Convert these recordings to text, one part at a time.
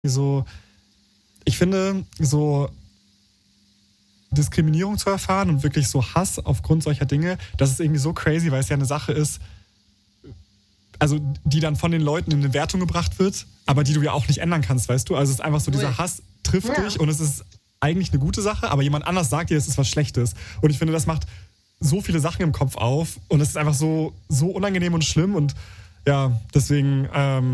so, ich finde, so Diskriminierung zu erfahren und wirklich so Hass aufgrund solcher Dinge, das ist irgendwie so crazy, weil es ja eine Sache ist, also die dann von den Leuten in eine Wertung gebracht wird, aber die du ja auch nicht ändern kannst, weißt du? Also es ist einfach so, dieser Hass trifft dich und es ist eigentlich eine gute Sache, aber jemand anders sagt dir, es ist was Schlechtes. Und ich finde, das macht so viele Sachen im Kopf auf und es ist einfach so unangenehm und schlimm und ja, deswegen,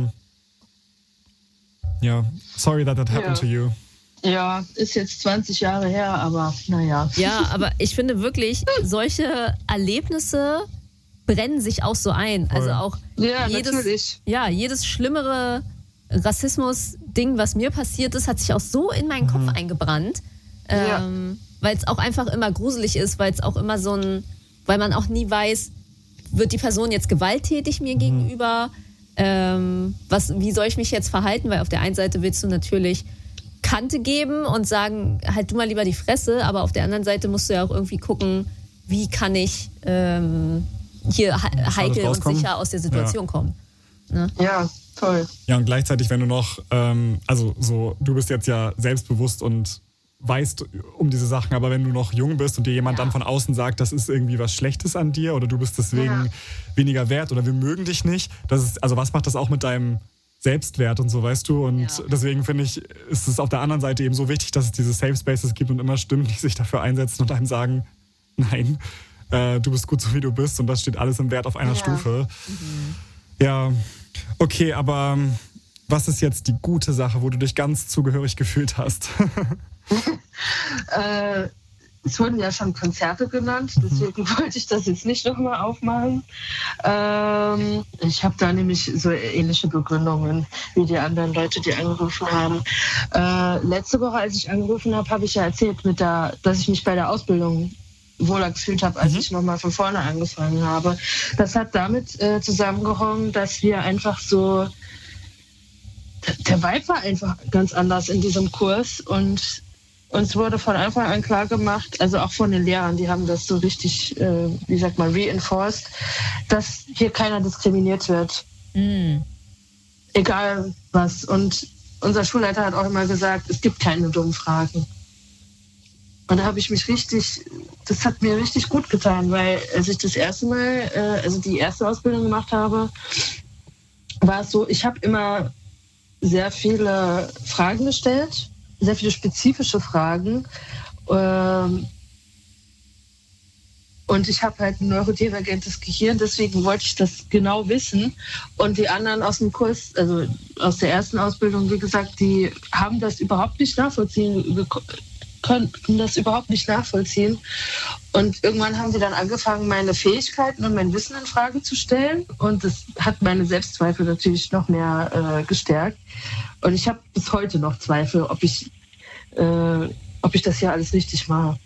sorry that happened to you. Ja, ist jetzt 20 Jahre her, aber naja. Ja, aber ich finde wirklich, solche Erlebnisse brennen sich auch so ein. Voll. Also auch jedes schlimmere Rassismus-Ding, was mir passiert ist, hat sich auch so in meinen Kopf eingebrannt. Weil es auch einfach immer gruselig ist, weil es auch immer weil man auch nie weiß, wird die Person jetzt gewalttätig mir gegenüber? Wie soll ich mich jetzt verhalten? Weil auf der einen Seite willst du natürlich Kante geben und sagen, halt du mal lieber die Fresse, aber auf der anderen Seite musst du ja auch irgendwie gucken, wie kann ich hier heikel und sicher aus der Situation kommen. Ne? Ja, toll. Ja, und gleichzeitig, wenn du noch, du bist jetzt ja selbstbewusst und weißt um diese Sachen, aber wenn du noch jung bist und dir jemand dann von außen sagt, das ist irgendwie was Schlechtes an dir oder du bist deswegen weniger wert oder wir mögen dich nicht, was macht das auch mit deinem Selbstwert und so, weißt du? Und deswegen finde ich, ist es auf der anderen Seite eben so wichtig, dass es diese Safe Spaces gibt und immer Stimmen, die sich dafür einsetzen und einem sagen, nein, du bist gut so, wie du bist und das steht alles im Wert auf einer Stufe. Ja, okay, aber was ist jetzt die gute Sache, wo du dich ganz zugehörig gefühlt hast? Es wurden ja schon Konzerte genannt, deswegen wollte ich das jetzt nicht nochmal aufmachen. Ich habe da nämlich so ähnliche Begründungen wie die anderen Leute, die angerufen haben. Letzte Woche, als ich angerufen habe ich ja erzählt, dass ich mich bei der Ausbildung wohler gefühlt habe, als ich nochmal von vorne angefangen habe. Das hat damit zusammengehangen, dass wir einfach so, der Vibe war einfach ganz anders in diesem Kurs und uns wurde von Anfang an klar gemacht, also auch von den Lehrern, die haben das so richtig, reinforced, dass hier keiner diskriminiert wird. Egal was. Und unser Schulleiter hat auch immer gesagt, es gibt keine dummen Fragen. Und da habe ich das hat mir richtig gut getan, weil als ich das erste Mal, die erste Ausbildung gemacht habe, war es so, ich habe immer sehr viele Fragen gestellt, sehr viele spezifische Fragen. Und ich habe halt ein neurodivergentes Gehirn, deswegen wollte ich das genau wissen. Und die anderen aus dem Kurs, also aus der ersten Ausbildung, wie gesagt, die haben das überhaupt nicht konnten das überhaupt nicht nachvollziehen. Und irgendwann haben sie dann angefangen, meine Fähigkeiten und mein Wissen in Frage zu stellen. Und das hat meine Selbstzweifel natürlich noch mehr gestärkt. Und ich habe bis heute noch Zweifel, ob ich das hier alles richtig mache.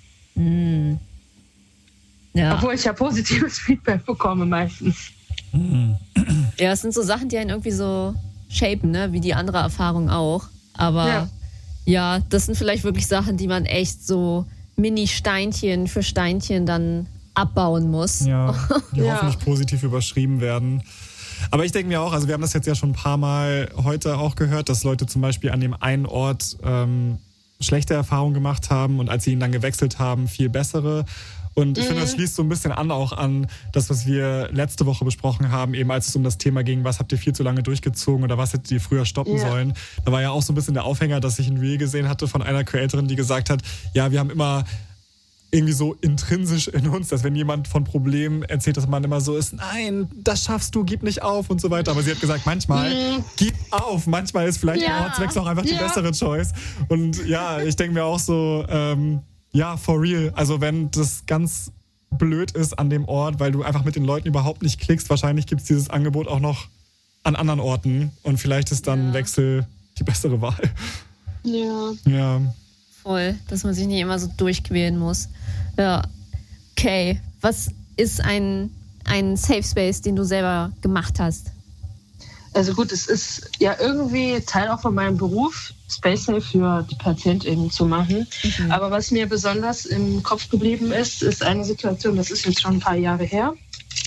Ja. Obwohl ich ja positives Feedback bekomme meistens. Ja, es sind so Sachen, die einen irgendwie so shapen, ne? Wie die andere Erfahrung auch. Aber ja, das sind vielleicht wirklich Sachen, die man echt so Mini-Steinchen für Steinchen dann abbauen muss. Ja, die hoffentlich positiv überschrieben werden. Aber ich denke mir auch, also wir haben das jetzt ja schon ein paar Mal heute auch gehört, dass Leute zum Beispiel an dem einen Ort schlechte Erfahrungen gemacht haben und als sie ihn dann gewechselt haben, viel bessere. Und ich finde, das schließt so ein bisschen auch an das, was wir letzte Woche besprochen haben, eben als es um das Thema ging, was habt ihr viel zu lange durchgezogen oder was hättet ihr früher stoppen sollen. Da war ja auch so ein bisschen der Aufhänger, dass ich ein Reel gesehen hatte von einer Creatorin, die gesagt hat, ja, wir haben immer irgendwie so intrinsisch in uns, dass wenn jemand von Problemen erzählt, dass man immer so ist, nein, das schaffst du, gib nicht auf und so weiter. Aber sie hat gesagt, manchmal gib auf, manchmal ist vielleicht der Ortswechsel auch einfach die bessere Choice. Und ja, ich denke mir auch so, for real. Also wenn das ganz blöd ist an dem Ort, weil du einfach mit den Leuten überhaupt nicht klickst, wahrscheinlich gibt es dieses Angebot auch noch an anderen Orten und vielleicht ist dann Wechsel die bessere Wahl. Ja. Voll, dass man sich nicht immer so durchquälen muss. Ja. Okay, was ist ein Safe Space, den du selber gemacht hast? Also gut, es ist ja irgendwie Teil auch von meinem Beruf, Space Safe für die PatientInnen zu machen. Aber was mir besonders im Kopf geblieben ist eine Situation, das ist jetzt schon ein paar Jahre her.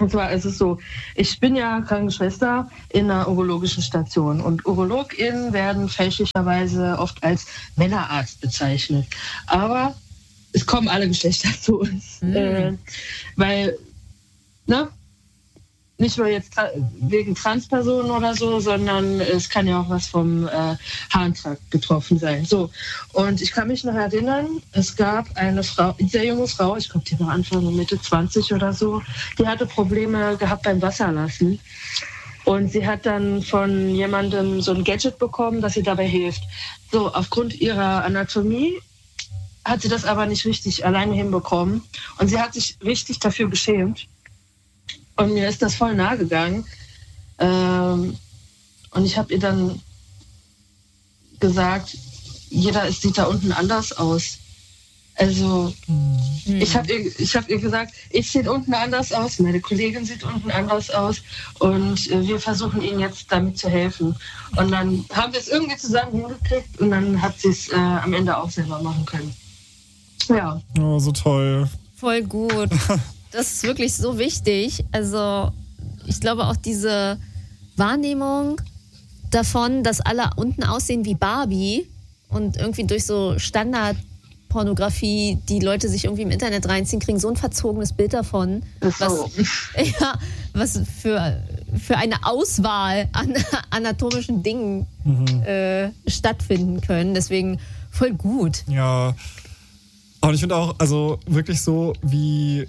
Und zwar ist es so, ich bin ja Krankenschwester in einer urologischen Station und UrologInnen werden fälschlicherweise oft als Männerarzt bezeichnet. Aber es kommen alle Geschlechter zu uns. Weil, ne? Nicht nur jetzt wegen Transpersonen oder so, sondern es kann ja auch was vom Harntrakt getroffen sein. So. Und ich kann mich noch erinnern, es gab eine Frau, eine sehr junge Frau, ich glaube, die war Anfang Mitte 20 oder so, die hatte Probleme gehabt beim Wasserlassen. Und sie hat dann von jemandem so ein Gadget bekommen, das ihr dabei hilft. So, aufgrund ihrer Anatomie hat sie das aber nicht richtig alleine hinbekommen. Und sie hat sich richtig dafür geschämt. Und mir ist das voll nahe gegangen. Und ich habe ihr dann gesagt, jeder sieht da unten anders aus. Also ich habe ihr gesagt, ich sehe unten anders aus, meine Kollegin sieht unten anders aus und wir versuchen ihnen jetzt damit zu helfen. Und dann haben wir es irgendwie zusammen hingekriegt und dann hat sie es am Ende auch selber machen können. Ja. Oh, so toll. Voll gut. Das ist wirklich so wichtig. Also ich glaube auch diese Wahrnehmung davon, dass alle unten aussehen wie Barbie und irgendwie durch so Standardpornografie die Leute sich irgendwie im Internet reinziehen, kriegen so ein verzogenes Bild davon, was für eine Auswahl an anatomischen Dingen stattfinden können. Deswegen voll gut. Ja, und ich finde auch, also wirklich so wie...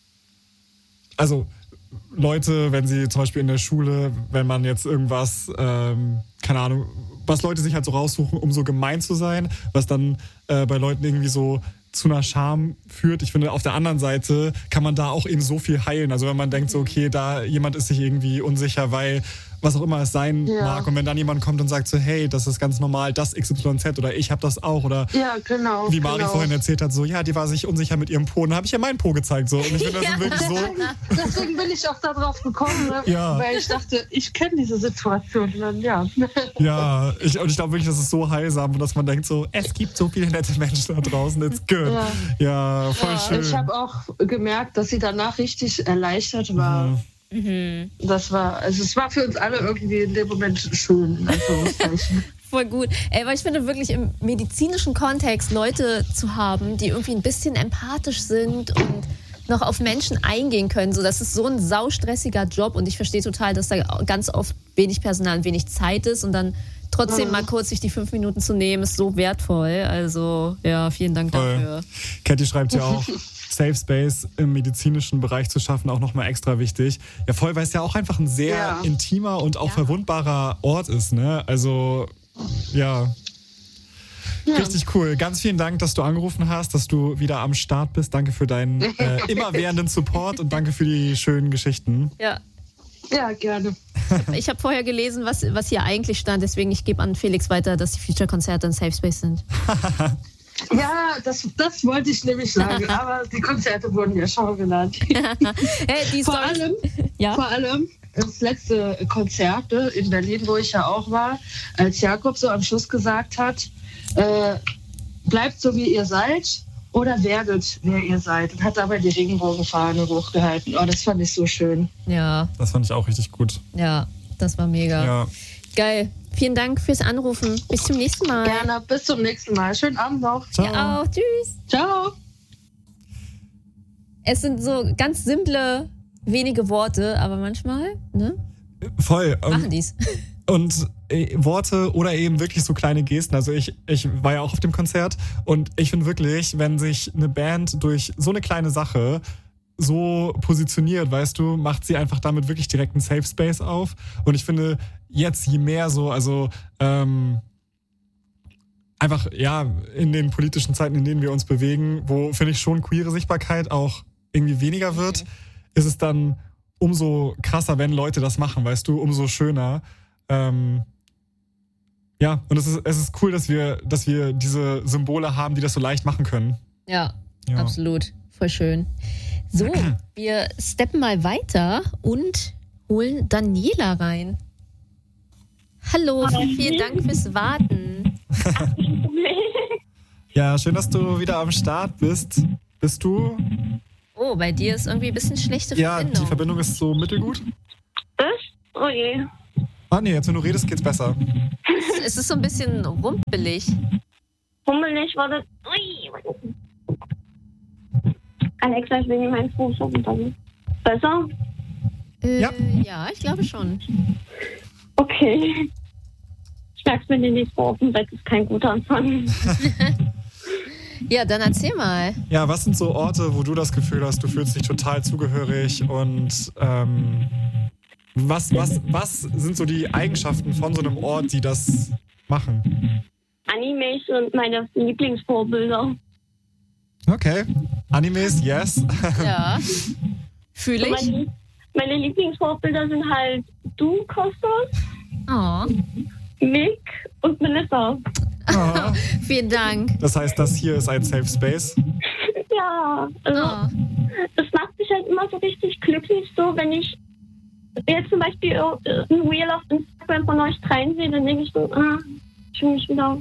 Also Leute, wenn sie zum Beispiel in der Schule, wenn man jetzt irgendwas, keine Ahnung, was Leute sich halt so raussuchen, um so gemein zu sein, was dann bei Leuten irgendwie so zu einer Scham führt. Ich finde, auf der anderen Seite kann man da auch eben so viel heilen. Also wenn man denkt so, okay, da jemand ist sich irgendwie unsicher, weil was auch immer es sein mag. Und wenn dann jemand kommt und sagt so, hey, das ist ganz normal, das XYZ oder ich habe das auch. Oder wie Mari vorhin erzählt hat, so, ja, die war sich unsicher mit ihrem Po. Dann habe ich ja meinen Po gezeigt. So. Und ich finde, das ist wirklich so... Deswegen bin ich auch da drauf gekommen, ne? Weil ich dachte, ich kenne diese Situation. Und dann, Ja, ich glaube wirklich, das ist so heilsam, dass man denkt so, es gibt so viele nette Menschen da draußen, it's good. Ja, voll schön. Ich habe auch gemerkt, dass sie danach richtig erleichtert war. Das war, also es war für uns alle irgendwie in dem Moment schön. Voll gut. Weil ich finde wirklich im medizinischen Kontext Leute zu haben, die irgendwie ein bisschen empathisch sind und noch auf Menschen eingehen können. So, das ist so ein saustressiger Job und ich verstehe total, dass da ganz oft wenig Personal und wenig Zeit ist und dann trotzdem mal kurz sich die 5 Minuten zu nehmen, ist so wertvoll. Also ja, vielen Dank dafür. Katie schreibt ja auch, Safe Space im medizinischen Bereich zu schaffen, auch nochmal extra wichtig. Ja, voll, weil es ja auch einfach ein sehr intimer und auch verwundbarer Ort ist, ne? Also, ja. Richtig cool. Ganz vielen Dank, dass du angerufen hast, dass du wieder am Start bist. Danke für deinen immerwährenden Support und danke für die schönen Geschichten. Ja, gerne. Ich habe vorher gelesen, was hier eigentlich stand, deswegen ich gebe an Felix weiter, dass die Future-Konzerte ein Safe Space sind. Ja, das wollte ich nämlich sagen, aber die Konzerte wurden ja schon genannt. Vor allem das letzte Konzert in Berlin, wo ich ja auch war, als Jakob so am Schluss gesagt hat, bleibt so wie ihr seid oder werdet wer ihr seid und hat dabei die Regenbogenfahne hochgehalten. Oh, das fand ich so schön. Ja. Das fand ich auch richtig gut. Ja, das war mega. Ja. Geil. Vielen Dank fürs Anrufen. Bis zum nächsten Mal. Gerne, bis zum nächsten Mal. Schönen Abend noch. Ciao. Ja auch. Tschüss. Ciao. Es sind so ganz simple, wenige Worte, aber manchmal, ne? Voll. Machen die's. Und Worte oder eben wirklich so kleine Gesten. Also ich war ja auch auf dem Konzert und ich finde wirklich, wenn sich eine Band durch so eine kleine Sache so positioniert, weißt du, macht sie einfach damit wirklich direkt einen Safe Space auf. Und ich finde, jetzt je mehr so, also einfach, ja, in den politischen Zeiten, in denen wir uns bewegen, wo, finde ich, schon queere Sichtbarkeit auch irgendwie weniger wird, ist es dann umso krasser, wenn Leute das machen, weißt du, umso schöner. Ja, und es ist cool, dass wir diese Symbole haben, die das so leicht machen können. Ja, absolut. Voll schön. So, wir steppen mal weiter und holen Daniela rein. Hallo, vielen Dank fürs Warten. Ja, schön, dass du wieder am Start bist. Bist du? Oh, bei dir ist irgendwie ein bisschen schlechte Verbindung. Ja, die Verbindung ist so mittelgut. Oh je. Ah nee, jetzt wenn du redest, geht's besser. Es ist so ein bisschen rumpelig. Rummelig war das. Ui. Alexa, ich will nicht meinen Fuß runter. Besser? Ja, ich glaube schon. Okay. Ich merke es mir nicht vor, das ist kein guter Anfang. Ja, dann erzähl mal. Ja, was sind so Orte, wo du das Gefühl hast, du fühlst dich total zugehörig und was sind so die Eigenschaften von so einem Ort, die das machen? Animes und meine Lieblingsvorbilder. Okay. Animes, yes. Ja. Fühle ich. Meine Lieblingsvorbilder sind halt du, Kostas, Mick und Melissa. Oh. Vielen Dank. Das heißt, das hier ist ein Safe Space? Ja, also das macht mich halt immer so richtig glücklich, so wenn ich jetzt zum Beispiel ein Reel auf Instagram von euch dreien sehe, dann denke ich so, ich fühle mich wieder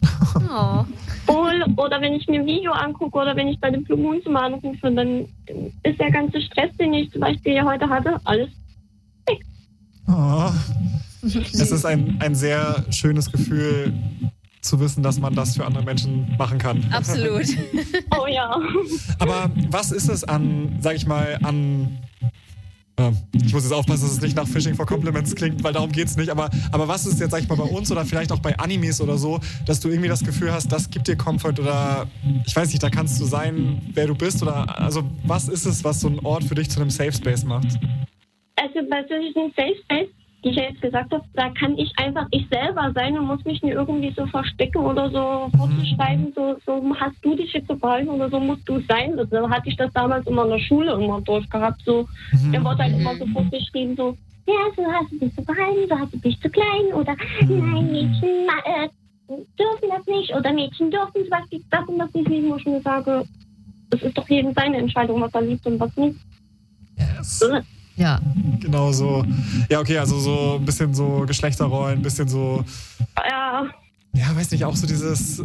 wohl. Oder wenn ich mir ein Video angucke oder wenn ich bei den Blue Moon zum Anrufe, dann ist der ganze Stress, den ich zum Beispiel heute hatte, alles weg. Oh. Es ist ein sehr schönes Gefühl zu wissen, dass man das für andere Menschen machen kann. Absolut. Oh ja. Aber was ist es sag ich mal, ich muss jetzt aufpassen, dass es nicht nach Fishing for Compliments klingt, weil darum geht's nicht. Aber was ist jetzt, sag ich mal, bei uns oder vielleicht auch bei Animes oder so, dass du irgendwie das Gefühl hast, das gibt dir Comfort oder ich weiß nicht, da kannst du sein, wer du bist oder also was ist es, was so ein Ort für dich zu einem Safe Space macht? Also bei solchen Safe Space, die ich ja jetzt gesagt habe, da kann ich einfach ich selber sein und muss mich nicht irgendwie so verstecken oder so vorzuschreiben, so hast du dich jetzt so verhalten oder so musst du sein. So hatte ich das damals immer in der Schule immer durchgehabt. So, der wurde halt immer so vorgeschrieben, so, ja, so hast du dich zu verhalten, so hast du dich zu klein oder nein, Mädchen dürfen das nicht oder Mädchen dürfen zum Beispiel das und das nicht lieben, wo ich mir sage, es ist doch jedem seine Entscheidung, was er liebt und was nicht. Yes. Ja. Genau so. Ja, okay, also so ein bisschen so Geschlechterrollen, ein bisschen so. Ja, weiß nicht, auch so dieses.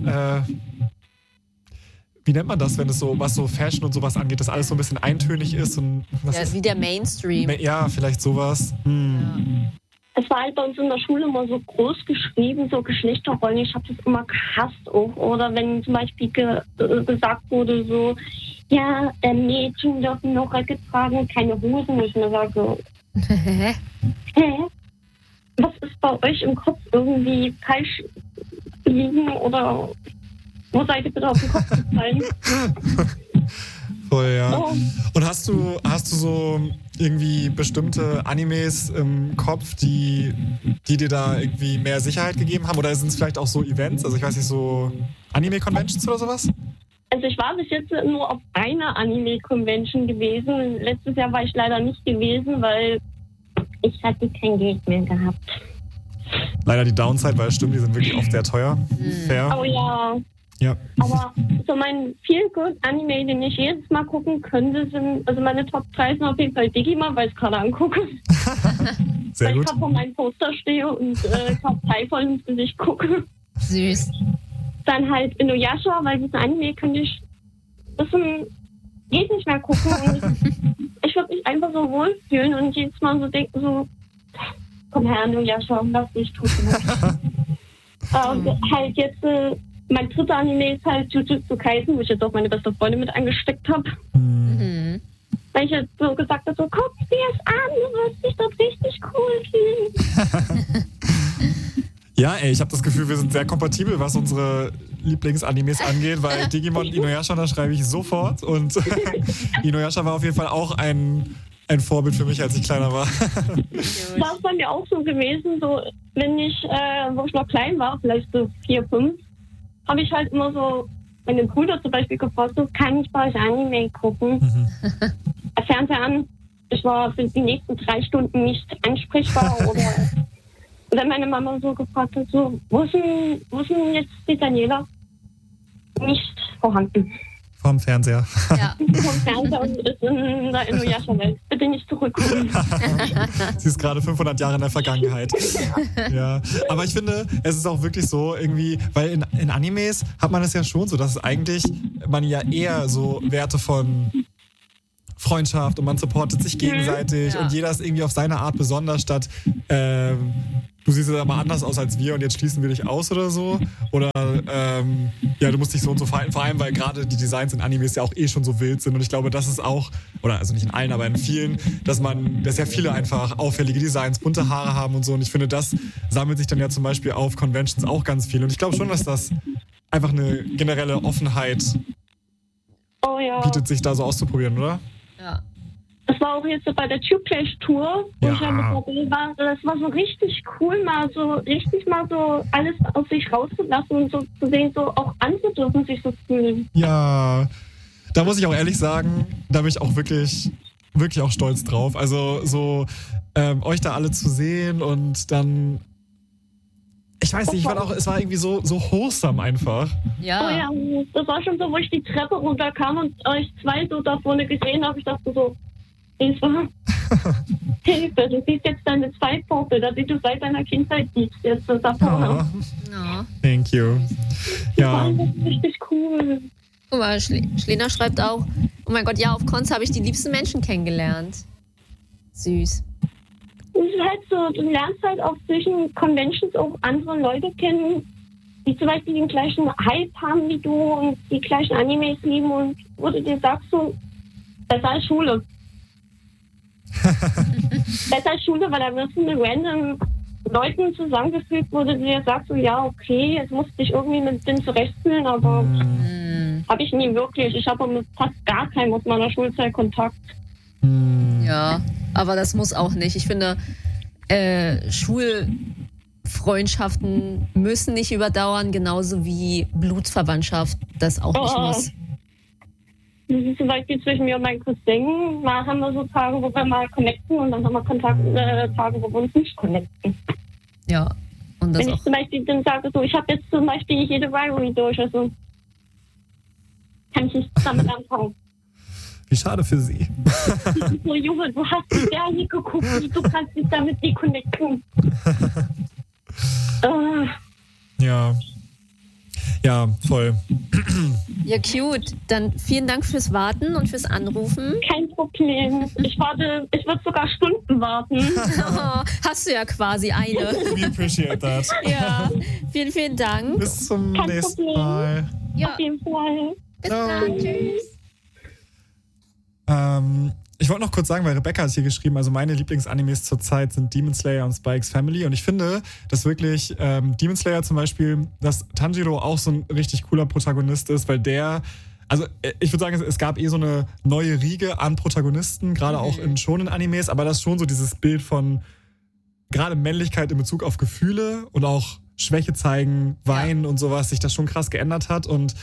Wie nennt man das, wenn es so, was so Fashion und sowas angeht, dass alles so ein bisschen eintönig ist und. Wie der Mainstream. Ja, vielleicht sowas. Ja. Es war halt bei uns in der Schule immer so groß geschrieben, so Geschlechterrollen. Ich habe das immer gehasst auch. Oder wenn zum Beispiel gesagt wurde, so, ja, Mädchen dürfen noch Röcke tragen, keine Hosen. Und ich mir sage, hä? Was ist bei euch im Kopf irgendwie falsch liegen? Oder wo seid ihr bitte auf den Kopf gefallen? Voll, ja. Oh. Und hast du so irgendwie bestimmte Animes im Kopf, die dir da irgendwie mehr Sicherheit gegeben haben? Oder sind es vielleicht auch so Events? Also ich weiß nicht, so Anime-Conventions oder sowas? Also ich war bis jetzt nur auf einer Anime-Convention gewesen. Letztes Jahr war ich leider nicht gewesen, weil ich hatte kein Geld mehr gehabt. Leider die Downside, weil es stimmt, die sind wirklich oft sehr teuer. Fair. Oh ja. Ja. Aber so mein Feel-Good-Anime, den ich jedes Mal gucken könnte, sind, also meine Top 3 sind auf jeden Fall Digimon, weil ich es gerade angucke. Sehr weil gut. ich gerade vor meinem Poster stehe und gerade voll ins Gesicht gucke. Süß. Dann halt Inuyasha, weil diesen Anime könnte ich geht nicht mehr gucken. Und ich würde mich einfach so wohlfühlen und jedes Mal so denken, so, komm her, Inuyasha, lass dich tun. Halt jetzt, mein dritter Anime ist halt Jujutsu Kaisen, wo ich jetzt auch meine beste Freundin mit angesteckt habe. Weil ich jetzt so gesagt habe, so, guck dir es an, du wirst dich dort richtig cool fühlen. Ja, ich habe das Gefühl, wir sind sehr kompatibel, was unsere Lieblingsanimes angeht, weil Digimon und Inuyasha, da schreibe ich sofort. Und Inuyasha war auf jeden Fall auch ein Vorbild für mich, als ich kleiner war. Das war bei mir auch so gewesen, so, wenn ich, wo ich noch klein war, vielleicht so 4, 5, habe ich halt immer so meine Brüder zum Beispiel gefragt, so, kann ich bei euch Anime gucken? Fernseher an. Ich war für die nächsten 3 Stunden nicht ansprechbar oder wenn meine Mama so gefragt hat, so, wo ist denn jetzt die Daniela? Nicht vorhanden. Vom Fernseher. Ja. Vom Fernseher und ist in der Inuyasha-Welt. Bitte nicht zurückkommen. Sie ist gerade 500 Jahre in der Vergangenheit. Ja. Aber ich finde, es ist auch wirklich so irgendwie, weil in Animes hat man es ja schon so, dass eigentlich man ja eher so Werte von Freundschaft und man supportet sich gegenseitig und jeder ist irgendwie auf seine Art besonders, statt du siehst ja mal anders aus als wir und jetzt schließen wir dich aus oder so. Oder du musst dich so und so verhalten. Vor allem, weil gerade die Designs in Animes ja auch schon so wild sind. Und ich glaube, das ist auch, oder also nicht in allen, aber in vielen, dass ja viele einfach auffällige Designs, bunte Haare haben und so. Und ich finde, das sammelt sich dann ja zum Beispiel auf Conventions auch ganz viel. Und ich glaube schon, dass das einfach eine generelle Offenheit bietet, sich da so auszuprobieren, oder? Ja. Das war auch jetzt so bei der Tube-Clash-Tour, wo ich ja mit dabei war. Das war so richtig cool, mal so alles aus sich rauszulassen und so zu sehen, so auch andere dürfen sich so fühlen. Ja, da muss ich auch ehrlich sagen, da bin ich auch wirklich auch stolz drauf. Also so euch da alle zu sehen und dann, ich weiß nicht, es war irgendwie so wholesome einfach. Ja. Oh ja, das war schon so, wo ich die Treppe runterkam und euch zwei so da vorne gesehen habe. Ich dachte so, Hilfe, du siehst jetzt deine zwei Vorbilder, die du seit deiner Kindheit siehst, jetzt da vorne. Oh. Thank you. Ja. Das ist richtig cool. Guck mal, Schlena schreibt auch, oh mein Gott, ja, auf Cons habe ich die liebsten Menschen kennengelernt. Süß. Und es ist halt so, du lernst halt auch zwischen Conventions auch andere Leute kennen, die zum Beispiel den gleichen Hype haben wie du und die gleichen Animes lieben und wo du dir sagst so, besser als Schule. Besser als Schule, weil da wirst du mit random Leuten zusammengefügt, wo du dir sagst, so, ja, okay, jetzt musst du dich irgendwie mit denen zurechtfühlen, aber habe ich nie wirklich. Ich habe mit fast gar keinem aus meiner Schulzeit Kontakt. Ja, aber das muss auch nicht. Ich finde, Schulfreundschaften müssen nicht überdauern, genauso wie Blutsverwandtschaft das auch nicht muss. Das ist zum Beispiel zwischen mir und meinem Cousin. Mal haben wir so Tage, wo wir mal connecten und dann haben wir Tage, wo wir uns nicht connecten. Ja. Und das wenn ich zum Beispiel dann sage, so, ich habe jetzt zum Beispiel jede Rivalry durch, also kann ich nicht damit anfangen. Wie schade für sie. So, Junge, du hast die Serie geguckt, du kannst dich damit nicht connecten. Ja, voll. Ja, cute. Dann vielen Dank fürs Warten und fürs Anrufen. Kein Problem. Ich würde sogar Stunden warten. Oh, hast du ja quasi eine. We appreciate that. Ja, vielen Dank. Bis zum nächsten Mal. Ja. Auf jeden Fall. Bis dann. Tschüss. Ich wollte noch kurz sagen, weil Rebecca hat hier geschrieben, also meine Lieblingsanimes zurzeit sind Demon Slayer und Spy X Family und ich finde, dass wirklich Demon Slayer zum Beispiel, dass Tanjiro auch so ein richtig cooler Protagonist ist, weil also ich würde sagen, es gab so eine neue Riege an Protagonisten, gerade auch in Shonen-Animes, aber das ist schon so dieses Bild von gerade Männlichkeit in Bezug auf Gefühle und auch Schwäche zeigen, Weinen und sowas, sich das schon krass geändert hat und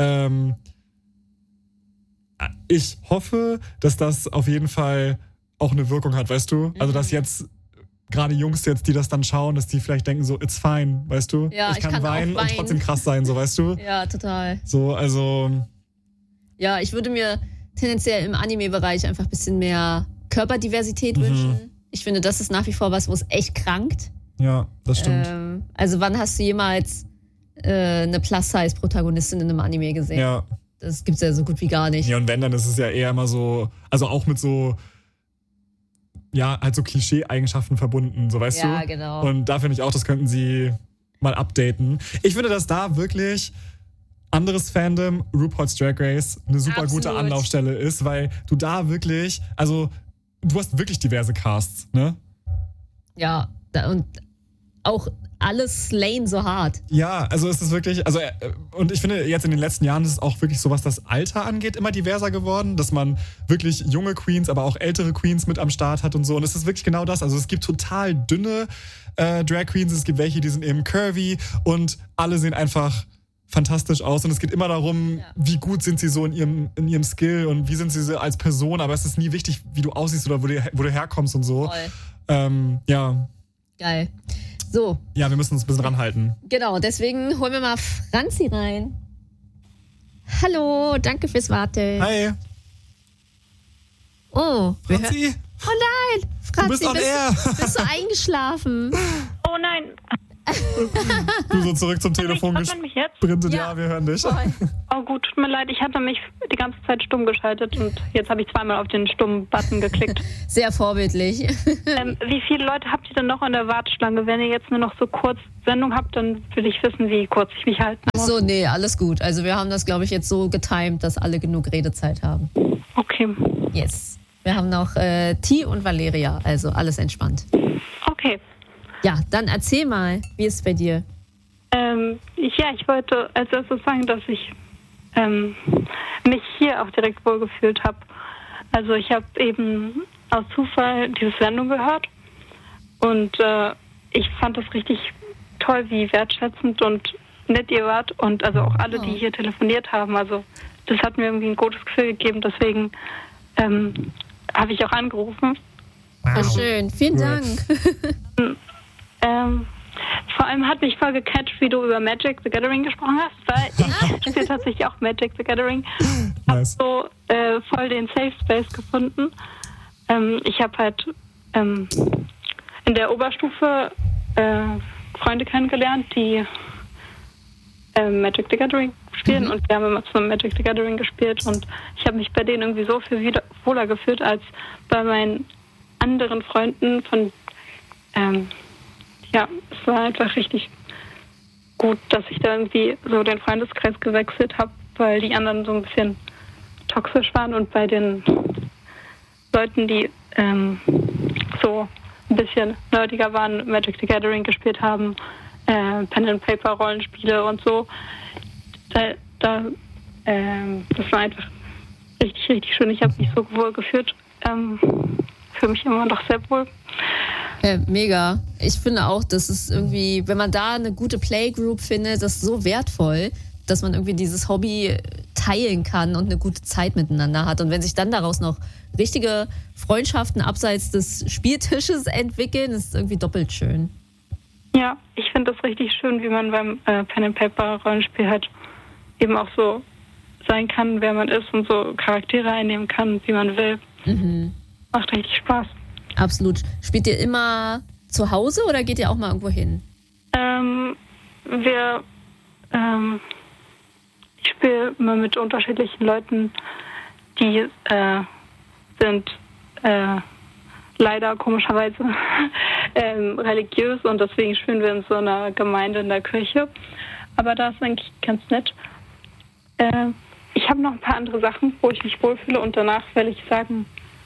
ich hoffe, dass das auf jeden Fall auch eine Wirkung hat, weißt du? Also, dass jetzt, gerade Jungs jetzt, die das dann schauen, dass die vielleicht denken so, it's fine, weißt du? Ja, ich kann weinen auch und trotzdem krass sein, so, weißt du? Ja, total. So, also... Ja, ich würde mir tendenziell im Anime-Bereich einfach ein bisschen mehr Körperdiversität wünschen. Ich finde, das ist nach wie vor was, wo es echt krankt. Ja, das stimmt. Also, wann hast du jemals eine Plus-Size-Protagonistin in einem Anime gesehen? Ja. Das gibt's ja so gut wie gar nicht. Ja, und wenn, dann ist es ja eher immer so, also auch mit so, ja, halt so Klischee-Eigenschaften verbunden, so weißt du? Ja, genau. Und da finde ich auch, das könnten sie mal updaten. Ich finde, dass da wirklich anderes Fandom, RuPaul's Drag Race, eine super gute Anlaufstelle ist, weil du da wirklich, also du hast wirklich diverse Casts, ne? Ja, und auch alles slayen so hart. Ja, also es ist wirklich, also und ich finde jetzt in den letzten Jahren ist es auch wirklich so, was das Alter angeht, immer diverser geworden, dass man wirklich junge Queens, aber auch ältere Queens mit am Start hat und so und es ist wirklich genau das, also es gibt total dünne Drag Queens, es gibt welche, die sind eben curvy und alle sehen einfach fantastisch aus und es geht immer darum, wie gut sind sie so in ihrem Skill und wie sind sie so als Person, aber es ist nie wichtig, wie du aussiehst oder wo du herkommst und so. Ja. Geil. So. Ja, wir müssen uns ein bisschen ranhalten. Genau, deswegen holen wir mal Franzi rein. Hallo, danke fürs Warten. Hi. Oh, Franzi? Oh nein, Franzi, du bist on air. Bist du eingeschlafen? Oh nein. Du so zurück zum Telefon gesprintet. Ja, wir hören dich. Oh gut, tut mir leid, ich hatte mich die ganze Zeit stumm geschaltet und jetzt habe ich zweimal auf den Stummen-Button geklickt. Sehr vorbildlich. Wie viele Leute habt ihr denn noch in der Warteschlange? Wenn ihr jetzt nur noch so kurz Sendung habt, dann will ich wissen, wie kurz ich mich halten muss. So, nee, alles gut. Also wir haben das, glaube ich, jetzt so getimed, dass alle genug Redezeit haben. Okay. Yes. Wir haben noch T und Valeria, also alles entspannt. Okay. Ja, dann erzähl mal, wie ist es bei dir? Ich wollte als erstes sagen, dass ich mich hier auch direkt wohlgefühlt habe. Also ich habe eben aus Zufall diese Sendung gehört und ich fand das richtig toll, wie wertschätzend und nett ihr wart und also auch alle, die hier telefoniert haben. Also das hat mir irgendwie ein gutes Gefühl gegeben, deswegen habe ich auch angerufen. Wow. Schön, vielen Dank. Vor allem hat mich voll gecatcht, wie du über Magic the Gathering gesprochen hast, weil ich spiele tatsächlich auch Magic the Gathering. Nice. Habe so voll den Safe Space gefunden. Ich habe halt in der Oberstufe Freunde kennengelernt, die Magic the Gathering spielen und wir haben immer zusammen Magic the Gathering gespielt und ich habe mich bei denen irgendwie so viel wohler gefühlt als bei meinen anderen Freunden von es war einfach richtig gut, dass ich da irgendwie so den Freundeskreis gewechselt habe, weil die anderen so ein bisschen toxisch waren und bei den Leuten, die so ein bisschen nerdiger waren, Magic the Gathering gespielt haben, Pen and Paper Rollenspiele und so, das war einfach richtig, richtig schön. Ich habe mich so wohl gefühlt, fühle mich immer noch sehr wohl. Mega. Ich finde auch, das ist irgendwie, wenn man da eine gute Playgroup findet, das ist so wertvoll, dass man irgendwie dieses Hobby teilen kann und eine gute Zeit miteinander hat. Und wenn sich dann daraus noch richtige Freundschaften abseits des Spieltisches entwickeln, ist es irgendwie doppelt schön. Ja, ich finde das richtig schön, wie man beim Pen-and-Paper-Rollenspiel halt eben auch so sein kann, wer man ist und so Charaktere einnehmen kann, wie man will. Mhm. Macht richtig Spaß. Absolut. Spielt ihr immer zu Hause oder geht ihr auch mal irgendwo hin? Ich spiele immer mit unterschiedlichen Leuten, die sind leider komischerweise religiös und deswegen spielen wir in so einer Gemeinde in der Kirche. Aber da ist eigentlich ganz nett. Ich habe noch ein paar andere Sachen, wo ich mich wohlfühle und danach werde ich sagen,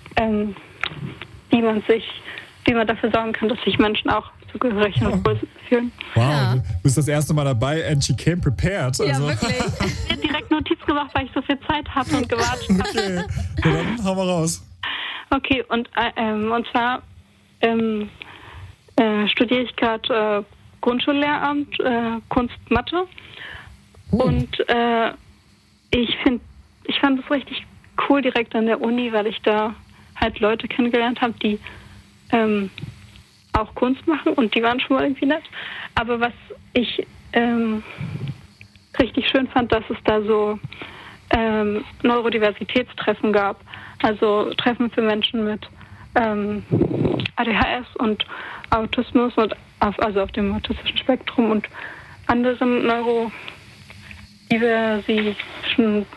wie man dafür sorgen kann, dass sich Menschen auch zugehörig und wohl fühlen. Wow, ja. Du bist das erste Mal dabei and she came prepared. Ja, wirklich. Ich habe direkt Notiz gemacht, weil ich so viel Zeit hatte und gewartet habe. Okay, ja, dann hauen wir raus. Okay, und zwar studiere ich gerade Grundschullehramt, Kunst, Mathe. Und ich fand es richtig cool direkt an der Uni, weil ich da halt Leute kennengelernt habe, die auch Kunst machen und die waren schon mal irgendwie nett. Aber was ich richtig schön fand, dass es da so Neurodiversitätstreffen gab. Also Treffen für Menschen mit ADHS und Autismus und also auf dem autistischen Spektrum und anderen neurodiversitischen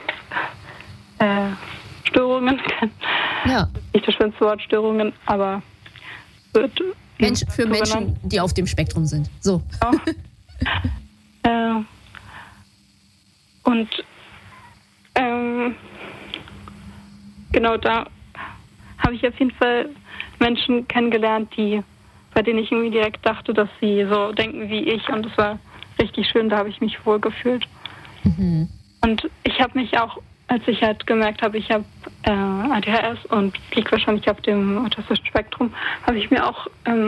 Störungen. Ja. Nicht das schönste Wort, Störungen, aber für Menschen, die auf dem Spektrum sind. So. Ja. Und genau da habe ich auf jeden Fall Menschen kennengelernt, bei denen ich irgendwie direkt dachte, dass sie so denken wie ich und das war richtig schön, da habe ich mich wohl gefühlt. Mhm. Und ich habe mich auch, als ich halt gemerkt habe, ich habe ADHS und liege wahrscheinlich auf dem autistischen Spektrum, habe ich mir auch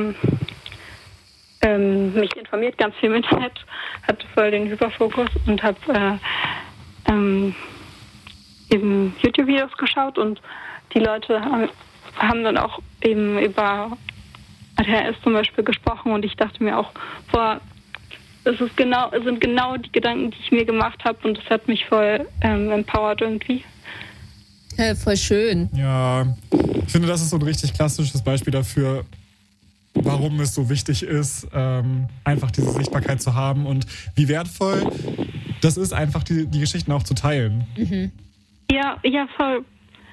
mich informiert, ganz viel im Internet, hatte voll den Hyperfokus und habe eben YouTube-Videos geschaut und die Leute haben dann auch eben über ADHS zum Beispiel gesprochen und ich dachte mir auch, es sind genau die Gedanken, die ich mir gemacht habe und das hat mich voll empowered irgendwie. Ja, voll schön. Ja, ich finde, das ist so ein richtig klassisches Beispiel dafür, warum es so wichtig ist, einfach diese Sichtbarkeit zu haben und wie wertvoll das ist, einfach die Geschichten auch zu teilen. Mhm. Ja, voll.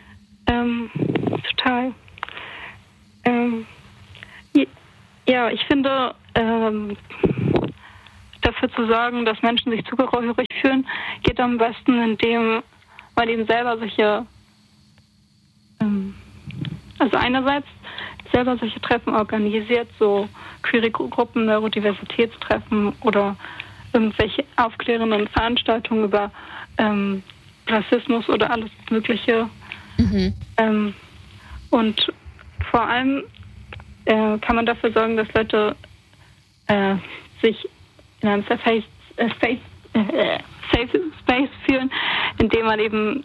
Total. Ja, ich finde, dafür zu sorgen, dass Menschen sich zugehörig fühlen, geht am besten, indem man eben selber solche, also einerseits selber solche Treffen organisiert, so queere Gruppen, Neurodiversitätstreffen oder irgendwelche aufklärenden Veranstaltungen über Rassismus oder alles Mögliche. Mhm. Und vor allem kann man dafür sorgen, dass Leute sich in einem Safe Space fühlen, indem man eben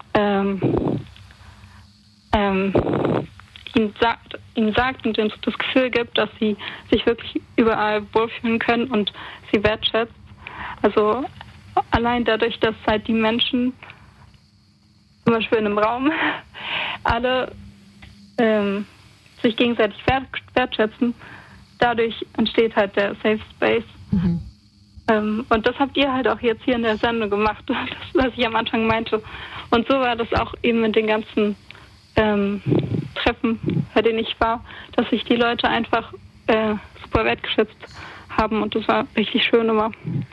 ihnen sagt und ihnen das Gefühl gibt, dass sie sich wirklich überall wohlfühlen können und sie wertschätzt. Also allein dadurch, dass halt die Menschen zum Beispiel in einem Raum alle sich gegenseitig wertschätzen, dadurch entsteht halt der Safe Space. Mhm. Und das habt ihr halt auch jetzt hier in der Sendung gemacht, das, was ich am Anfang meinte. Und so war das auch eben mit den ganzen Treffen, bei denen ich war, dass sich die Leute einfach super wertgeschätzt haben und das war richtig schön immer.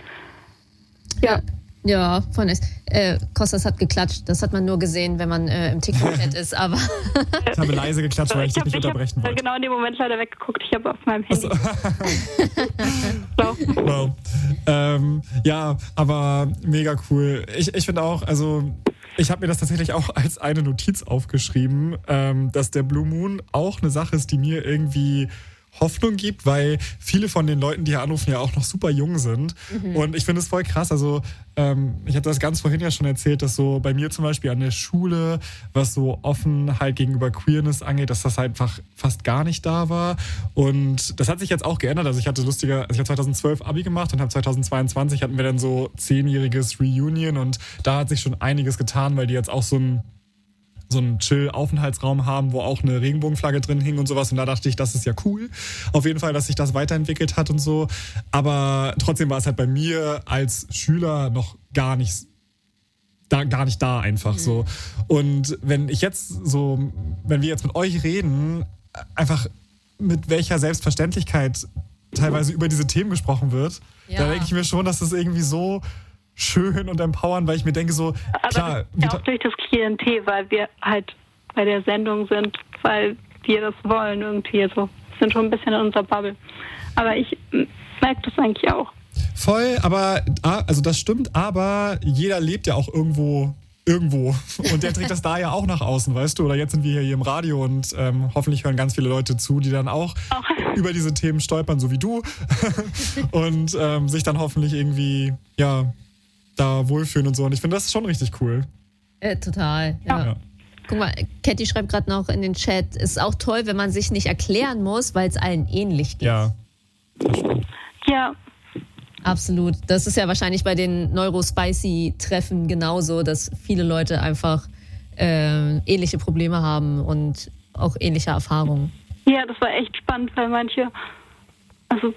Ja, voll nice. Kostas hat geklatscht. Das hat man nur gesehen, wenn man im TikTok-Chat ist, aber... Ich habe leise geklatscht, weil ich dich nicht unterbrechen wollte. Genau in dem Moment leider weggeguckt. Ich habe auf meinem Handy. Wow. Ja, aber mega cool. Ich finde auch, also... Ich habe mir das tatsächlich auch als eine Notiz aufgeschrieben, dass der Blue Moon auch eine Sache ist, die mir irgendwie Hoffnung gibt, weil viele von den Leuten, die hier anrufen, ja auch noch super jung sind. Mhm. Und ich finde es voll krass. Also ich hatte das ganz vorhin ja schon erzählt, dass so bei mir zum Beispiel an der Schule, was so Offenheit gegenüber Queerness angeht, dass das einfach fast gar nicht da war. Und das hat sich jetzt auch geändert. Also ich habe 2012 Abi gemacht und habe 2022 hatten wir dann so 10-jähriges Reunion und da hat sich schon einiges getan, weil die jetzt auch so einen Chill-Aufenthaltsraum haben, wo auch eine Regenbogenflagge drin hing und sowas. Und da dachte ich, das ist ja cool. Auf jeden Fall, dass sich das weiterentwickelt hat und so. Aber trotzdem war es halt bei mir als Schüler noch gar nicht da einfach so. Und wenn wir jetzt mit euch reden, einfach mit welcher Selbstverständlichkeit teilweise über diese Themen gesprochen wird, da denke ich mir schon, dass das irgendwie so schön und empowernd, weil ich mir denke so, klar... Aber auch durch das Klientel, weil wir halt bei der Sendung sind, weil wir das wollen irgendwie, so sind schon ein bisschen in unserer Bubble. Aber ich merke das eigentlich auch. Voll, aber, also das stimmt, aber jeder lebt ja auch irgendwo und der trägt das da ja auch nach außen, weißt du? Oder jetzt sind wir hier im Radio und hoffentlich hören ganz viele Leute zu, die dann auch über diese Themen stolpern, so wie du und sich dann hoffentlich irgendwie, ja, da wohlfühlen und so. Und ich finde, das ist schon richtig cool. Total, ja. Guck mal, Catty schreibt gerade noch in den Chat, es ist auch toll, wenn man sich nicht erklären muss, weil es allen ähnlich geht. Ja, das stimmt. Ja. Absolut. Das ist ja wahrscheinlich bei den Neurospicy-Treffen genauso, dass viele Leute einfach ähnliche Probleme haben und auch ähnliche Erfahrungen. Ja, das war echt spannend, weil manche, also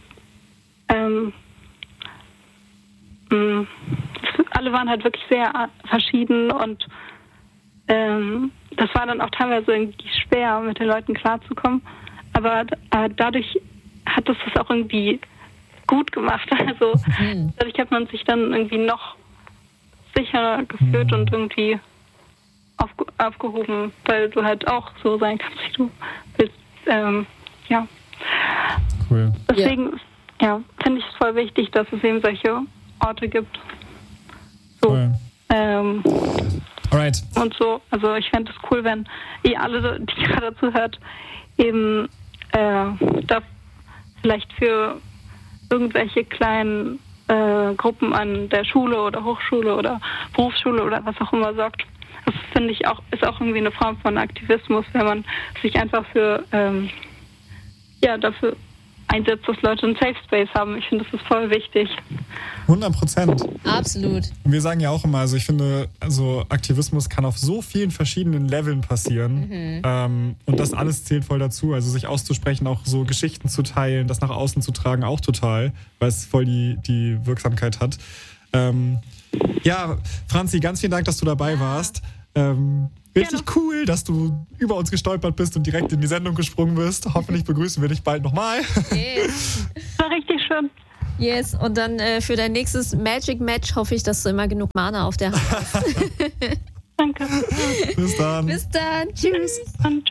alle waren halt wirklich sehr verschieden und das war dann auch teilweise irgendwie schwer, mit den Leuten klarzukommen. Aber dadurch hat das auch irgendwie gut gemacht. Also dadurch hat man sich dann irgendwie noch sicherer gefühlt und irgendwie aufgehoben, weil du halt auch so sein kannst, wie du willst. Ja. Cool. Deswegen finde ich es voll wichtig, dass es eben solche Orte gibt. So. Cool. Alright. Und so, also ich fände es cool, wenn ihr alle, die gerade zuhört, eben da vielleicht für irgendwelche kleinen Gruppen an der Schule oder Hochschule oder Berufsschule oder was auch immer sorgt. Das finde ich auch, ist auch irgendwie eine Form von Aktivismus, wenn man sich einfach für dafür einsetzt, dass Leute einen Safe Space haben. Ich finde, das ist voll wichtig. 100%. Absolut. Und wir sagen ja auch immer, also ich finde, also Aktivismus kann auf so vielen verschiedenen Leveln passieren. Und das alles zählt voll dazu. Also sich auszusprechen, auch so Geschichten zu teilen, das nach außen zu tragen, auch total, weil es voll die Wirksamkeit hat. Ja, Franzi, ganz vielen Dank, dass du dabei warst. Richtig cool, dass du über uns gestolpert bist und direkt in die Sendung gesprungen bist. Hoffentlich begrüßen wir dich bald nochmal. Yes. War richtig schön. Yes, und dann für dein nächstes Magic-Match hoffe ich, dass du immer genug Mana auf der Hand hast. Danke. Bis dann. Bis dann. Tschüss. Und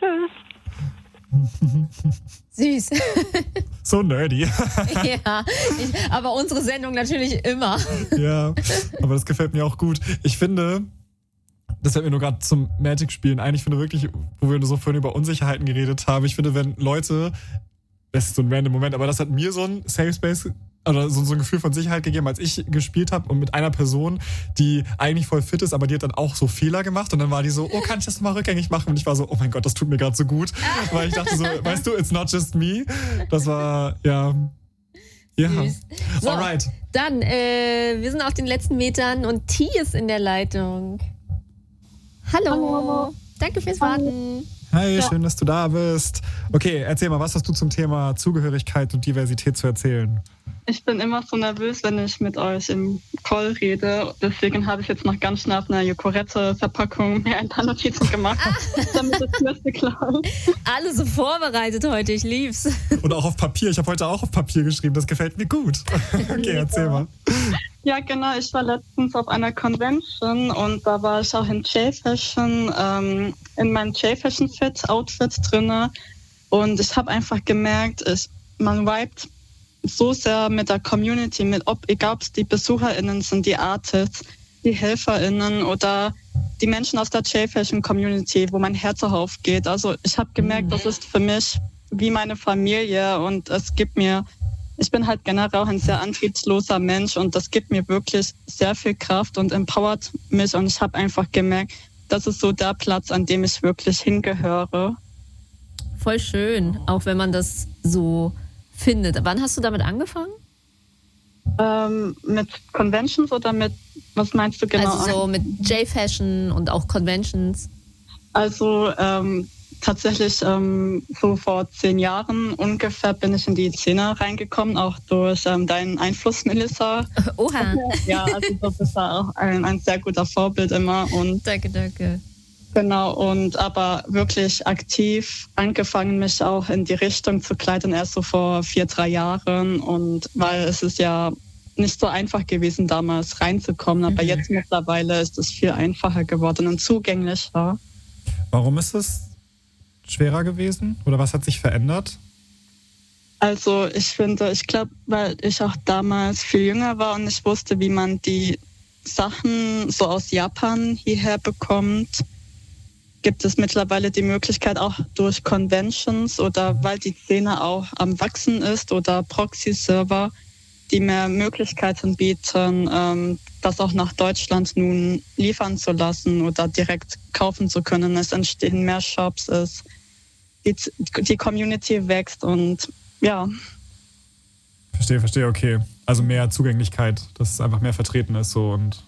tschüss. Süß. So nerdy. Ja, aber unsere Sendung natürlich immer. Ja, aber das gefällt mir auch gut. Ich finde, das fällt mir nur gerade zum Magic-Spielen ein. Ich finde wirklich, wo wir so vorhin über Unsicherheiten geredet haben, ich finde, wenn Leute, das ist so ein random Moment, aber das hat mir so ein Safe Space oder so ein Gefühl von Sicherheit gegeben, als ich gespielt habe und mit einer Person, die eigentlich voll fit ist, aber die hat dann auch so Fehler gemacht und dann war die so, oh, kann ich das mal rückgängig machen? Und ich war so, oh mein Gott, das tut mir gerade so gut. Weil ich dachte so, weißt du, it's not just me. Das war, ja. So, alright. Dann, wir sind auf den letzten Metern und T ist in der Leitung. Hallo. Danke fürs Warten. Hi, schön, dass du da bist. Okay, erzähl mal, was hast du zum Thema Zugehörigkeit und Diversität zu erzählen? Ich bin immer so nervös, wenn ich mit euch im Call rede. Deswegen habe ich jetzt noch ganz schnell auf einer Joghurette-Verpackung mir ein paar Notizen gemacht, damit das Müsste klar ist. Alle so vorbereitet heute, ich lieb's. Und auch auf Papier. Ich habe heute auch auf Papier geschrieben, das gefällt mir gut. Okay, erzähl mal. Ja, genau. Ich war letztens auf einer Convention und da war ich auch in J-Fashion, in meinem J-Fashion-Outfit drinne. Und ich habe einfach gemerkt, man vibet so sehr mit der Community, egal ob es die BesucherInnen sind, die Artists, die HelferInnen oder die Menschen aus der J-Fashion-Community, wo mein Herz auch aufgeht. Also ich habe gemerkt, das ist für mich wie meine Familie und ich bin halt generell auch ein sehr antriebsloser Mensch und das gibt mir wirklich sehr viel Kraft und empowert mich und ich habe einfach gemerkt, das ist so der Platz, an dem ich wirklich hingehöre. Voll schön, auch wenn man das so findet. Wann hast du damit angefangen? Mit Conventions oder mit, was meinst du genau? Also so mit J-Fashion und auch Conventions. Also tatsächlich so vor 10 Jahren ungefähr bin ich in die Szene reingekommen, auch durch deinen Einfluss, Melissa. Oha. Ja, also das ist auch ein sehr guter Vorbild immer. Und danke. Genau, und aber wirklich aktiv angefangen, mich auch in die Richtung zu kleiden, erst so vor 4-3 Jahren. Und weil es ist ja nicht so einfach gewesen, damals reinzukommen, aber jetzt mittlerweile ist es viel einfacher geworden und zugänglicher. Warum ist es schwerer gewesen? Oder was hat sich verändert? Also ich glaube, weil ich auch damals viel jünger war und ich wusste, wie man die Sachen so aus Japan hierher bekommt, gibt es mittlerweile die Möglichkeit auch durch Conventions oder weil die Szene auch am Wachsen ist oder Proxy-Server, die mehr Möglichkeiten bieten, das auch nach Deutschland nun liefern zu lassen oder direkt kaufen zu können. Es entstehen mehr Shops, die Community wächst und ja. Verstehe, okay. Also mehr Zugänglichkeit, dass es einfach mehr vertreten ist so und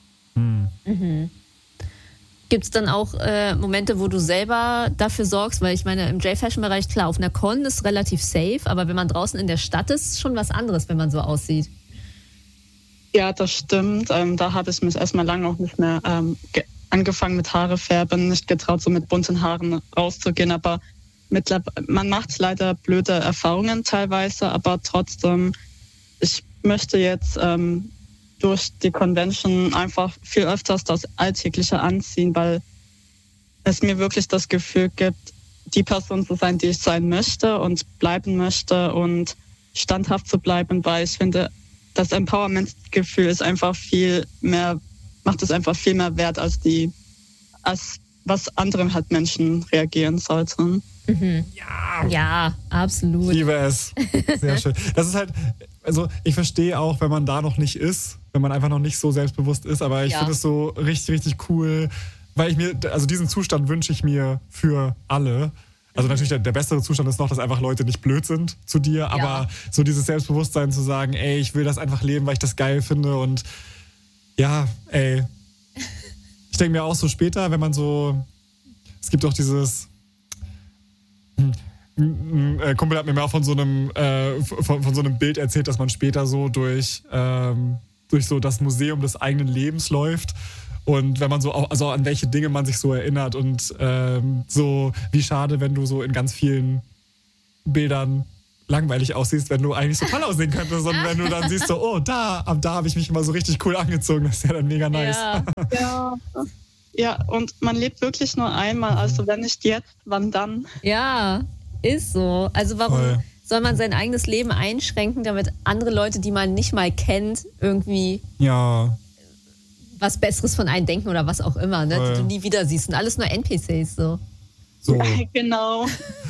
Gibt es dann auch Momente, wo du selber dafür sorgst? Weil ich meine, im J-Fashion-Bereich, klar, auf einer Con ist relativ safe, aber wenn man draußen in der Stadt ist, schon was anderes, wenn man so aussieht. Ja, das stimmt. Da habe ich mich erstmal lange auch nicht mehr angefangen mit Haare färben, nicht getraut, so mit bunten Haaren rauszugehen. Aber man macht leider blöde Erfahrungen teilweise, aber trotzdem, ich möchte jetzt durch die Convention einfach viel öfters das Alltägliche anziehen, weil es mir wirklich das Gefühl gibt, die Person zu sein, die ich sein möchte und bleiben möchte und standhaft zu bleiben, weil ich finde, das Empowerment-Gefühl ist einfach macht es einfach viel mehr wert als was anderen halt Menschen reagieren sollten. Ja, absolut. Ich liebe es. Sehr schön. Das ist halt, also ich verstehe auch, wenn man da noch nicht ist, wenn man einfach noch nicht so selbstbewusst ist, aber ich finde es so richtig, richtig cool, weil diesen Zustand wünsche ich mir für alle. Also natürlich der bessere Zustand ist noch, dass einfach Leute nicht blöd sind zu dir, aber so dieses Selbstbewusstsein zu sagen, ey, ich will das einfach leben, weil ich das geil finde und ja, ey. Ich denke mir auch so später, wenn man so, es gibt auch dieses, ein Kumpel hat mir mal von so einem Bild erzählt, dass man später so durch so das Museum des eigenen Lebens läuft. Und wenn man so auch, also an welche Dinge man sich so erinnert und so wie schade, wenn du so in ganz vielen Bildern langweilig aussiehst, wenn du eigentlich so toll aussehen könntest. Und wenn du dann siehst so, oh, da habe ich mich immer so richtig cool angezogen. Das ist ja dann mega nice. Ja, und man lebt wirklich nur einmal. Also wenn nicht jetzt, wann dann? Ja, ist so. Also warum soll man sein eigenes Leben einschränken, damit andere Leute, die man nicht mal kennt, irgendwie was Besseres von einem denken oder was auch immer, ne? Die du nie wieder siehst. Und alles nur NPCs so. Genau.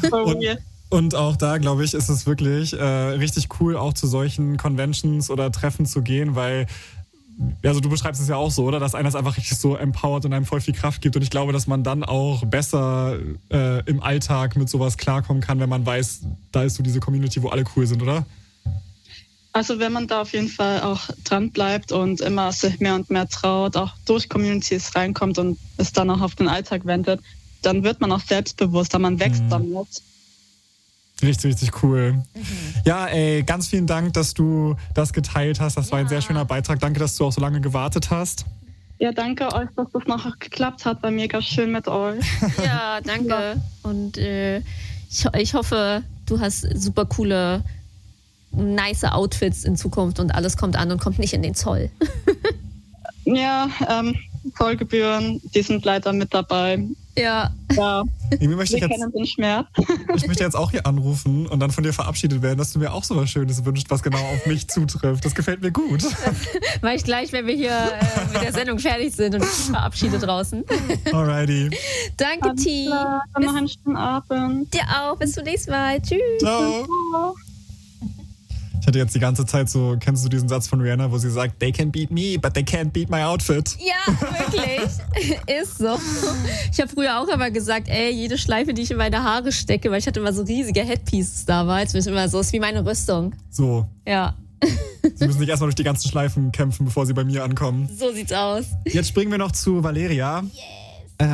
Und auch da, glaube ich, ist es wirklich richtig cool, auch zu solchen Conventions oder Treffen zu gehen, weil, also du beschreibst es ja auch so, oder? Dass einer es einfach richtig so empowert und einem voll viel Kraft gibt. Und ich glaube, dass man dann auch besser im Alltag mit sowas klarkommen kann, wenn man weiß, da ist so diese Community, wo alle cool sind, oder? Also wenn man da auf jeden Fall auch dran bleibt und immer sich mehr und mehr traut, auch durch Communities reinkommt und es dann auch auf den Alltag wendet, dann wird man auch selbstbewusster, man wächst damit. Richtig, richtig cool. Ja, ey, ganz vielen Dank, dass du das geteilt hast. Das war ein sehr schöner Beitrag. Danke, dass du auch so lange gewartet hast. Ja, danke euch, dass das noch geklappt hat. War mega schön mit euch. Ja, danke. Und ich hoffe, du hast super coole, nice Outfits in Zukunft und alles kommt an und kommt nicht in den Zoll. Ja, Zollgebühren, die sind leider mit dabei. Ja. Wir kennen den Schmerz. Ich möchte jetzt auch hier anrufen und dann von dir verabschiedet werden, dass du mir auch so was Schönes wünschst, was genau auf mich zutrifft. Das gefällt mir gut. Mach ich gleich, wenn wir hier mit der Sendung fertig sind und ich verabschiede draußen. Alrighty. Danke, T. Dann noch einen schönen Abend. Dir auch. Bis zum nächsten Mal. Tschüss. Ciao. Ich hatte jetzt die ganze Zeit so, kennst du diesen Satz von Rihanna, wo sie sagt, they can beat me, but they can't beat my outfit? Ja, wirklich. Ist so. Ich habe früher auch immer gesagt, jede Schleife, die ich in meine Haare stecke, weil ich hatte immer so riesige Headpieces damals, ist immer so, ist wie meine Rüstung. So. Ja. Sie müssen nicht erstmal durch die ganzen Schleifen kämpfen, bevor sie bei mir ankommen. So sieht's aus. Jetzt springen wir noch zu Valeria. Yes.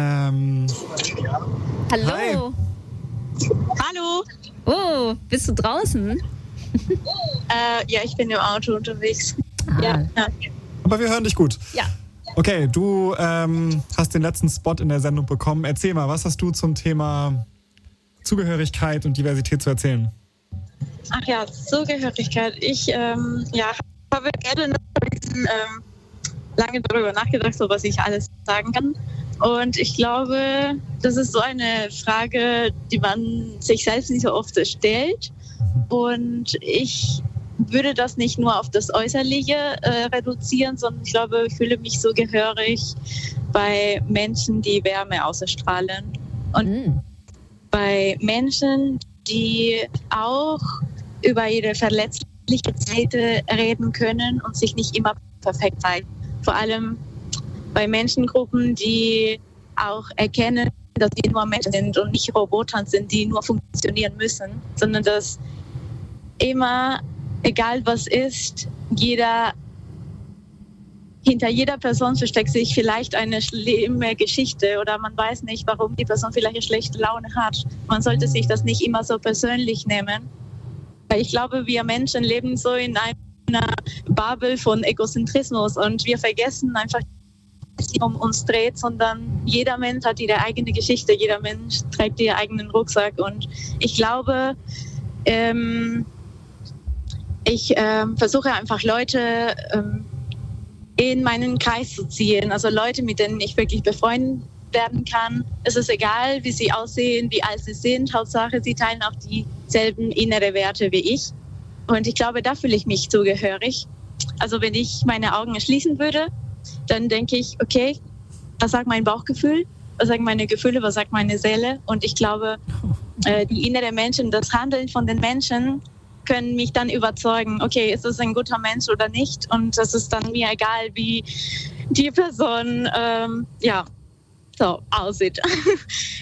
Hallo. Hi. Hallo. Oh, bist du draußen? Ja, ich bin im Auto unterwegs. Ja. Aber wir hören dich gut. Ja. Okay, du hast den letzten Spot in der Sendung bekommen. Erzähl mal, was hast du zum Thema Zugehörigkeit und Diversität zu erzählen? Ach ja, Zugehörigkeit. Ich habe gerne lange darüber nachgedacht, so was ich alles sagen kann. Und ich glaube, das ist so eine Frage, die man sich selbst nicht so oft stellt. Und ich würde das nicht nur auf das Äußerliche reduzieren, sondern ich glaube, ich fühle mich so gehörig bei Menschen, die Wärme ausstrahlen. Und bei Menschen, die auch über ihre verletzliche Seite reden können und sich nicht immer perfekt zeigen. Vor allem bei Menschengruppen, die auch erkennen, dass sie nur Menschen sind und nicht Roboter sind, die nur funktionieren müssen, sondern dass immer, egal was ist, hinter jeder Person versteckt sich vielleicht eine schlimme Geschichte oder man weiß nicht, warum die Person vielleicht eine schlechte Laune hat. Man sollte sich das nicht immer so persönlich nehmen. Weil ich glaube, wir Menschen leben so in einer Bubble von Egozentrismus und wir vergessen einfach, dass es um uns dreht, sondern jeder Mensch hat ihre eigene Geschichte, jeder Mensch trägt ihren eigenen Rucksack und ich glaube, ich versuche einfach Leute in meinen Kreis zu ziehen, also Leute, mit denen ich wirklich befreundet werden kann. Es ist egal, wie sie aussehen, wie alt sie sind, Hauptsache, sie teilen auch dieselben innere Werte wie ich. Und ich glaube, da fühle ich mich zugehörig. Also wenn ich meine Augen schließen würde, dann denke ich, okay, was sagt mein Bauchgefühl? Was sagen meine Gefühle? Was sagt meine Seele? Und ich glaube, die inneren Menschen, das Handeln von den Menschen können mich dann überzeugen, okay, ist das ein guter Mensch oder nicht? Und das ist dann mir egal, wie die Person so aussieht.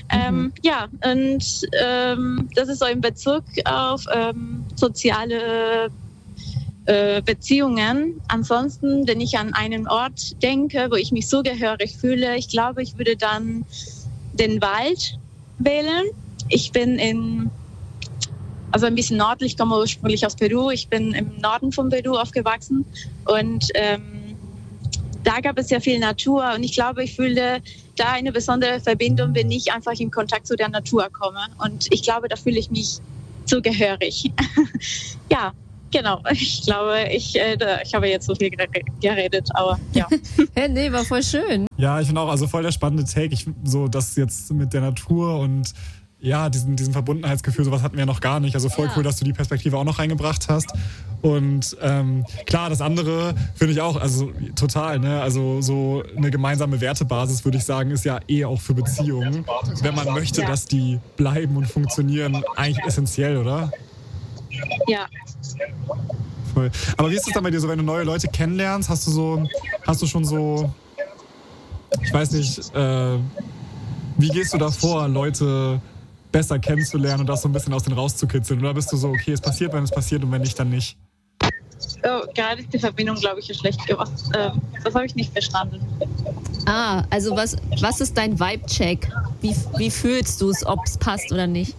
Ja, und das ist so in Bezug auf soziale Beziehungen. Ansonsten, wenn ich an einen Ort denke, wo ich mich zugehörig fühle, ich glaube, ich würde dann den Wald wählen. Ich bin also ein bisschen nördlich, ich komme ursprünglich aus Peru. Ich bin im Norden von Peru aufgewachsen und da gab es sehr viel Natur und ich glaube, ich fühle da eine besondere Verbindung, wenn ich einfach in Kontakt zu der Natur komme. Und ich glaube, da fühle ich mich zugehörig. Ja, genau. Ich glaube, ich habe jetzt so viel geredet, aber ja. Nee, war voll schön. Ja, ich finde auch, also voll der spannende Take. So das jetzt mit der Natur und ja, diesen Verbundenheitsgefühl, sowas hatten wir ja noch gar nicht. Also voll cool, dass du die Perspektive auch noch reingebracht hast. Und klar, das andere finde ich auch, also total, ne? Also so eine gemeinsame Wertebasis, würde ich sagen, ist ja auch für Beziehungen, wenn man möchte, dass die bleiben und funktionieren, eigentlich essentiell, oder? Ja. Voll. Aber wie ist es dann bei dir so, wenn du neue Leute kennenlernst? Hast du schon so, ich weiß nicht, wie gehst du da vor, Leute besser kennenzulernen und das so ein bisschen aus denen rauszukitzeln? Oder bist du so, okay, es passiert, wenn es passiert und wenn nicht, dann nicht? Oh, gerade ist die Verbindung, glaube ich, schlecht. Das habe ich nicht verstanden. Also was ist dein Vibe-Check? Wie fühlst du es, ob es passt oder nicht?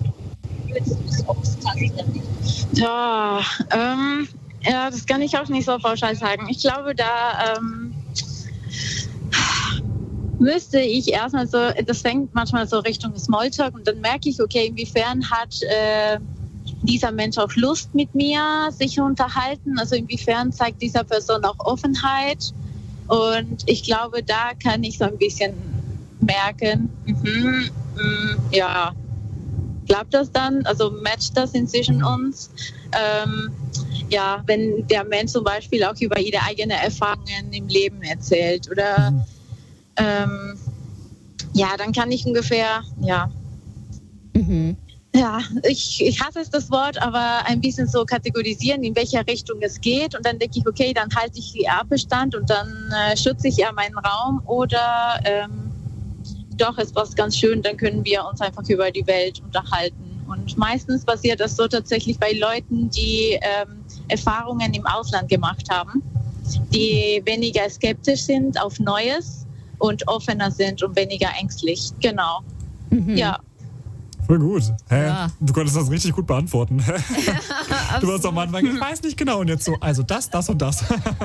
Ja, das kann ich auch nicht so pauschal sagen. Ich glaube, da müsste ich erstmal so, das fängt manchmal so Richtung Smalltalk und dann merke ich, okay, inwiefern hat dieser Mensch auch Lust mit mir sich zu unterhalten, also inwiefern zeigt dieser Person auch Offenheit und ich glaube, da kann ich so ein bisschen merken, ja, klappt das dann, also matcht das inzwischen uns, ja, wenn der Mensch zum Beispiel auch über ihre eigenen Erfahrungen im Leben erzählt oder ja, dann kann ich ungefähr, ja. Ja, ich hasse es, das Wort, aber ein bisschen so kategorisieren, in welcher Richtung es geht. Und dann denke ich, okay, dann halte ich die Abstand und dann schütze ich eher meinen Raum. Oder doch, es war ganz schön, dann können wir uns einfach über die Welt unterhalten. Und meistens passiert das so tatsächlich bei Leuten, die Erfahrungen im Ausland gemacht haben, die weniger skeptisch sind auf Neues und offener sind und weniger ängstlich. Genau. Ja. Voll gut. Ja. Du konntest das richtig gut beantworten. Du warst am Anfang, ich weiß nicht genau. Und jetzt so, also das und das.